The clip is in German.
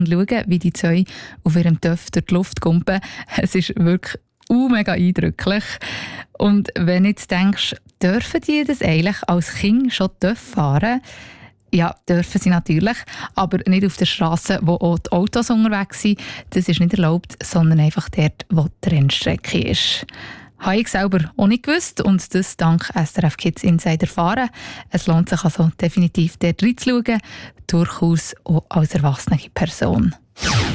und schauen, wie die zwei auf ihrem Töff durch die Luft kumpen. Es ist wirklich mega eindrücklich. Und wenn du jetzt denkst, dürfen die das eigentlich als Kind schon Töff fahren? Ja, dürfen sie natürlich, aber nicht auf der Straße, wo auch die Autos unterwegs sind. Das ist nicht erlaubt, sondern einfach dort, wo die Rennstrecke ist. Habe ich selber auch nicht gewusst und das dank SRF Kids Insider erfahren. Es lohnt sich also definitiv dort reinzuschauen, durchaus auch als erwachsene Person.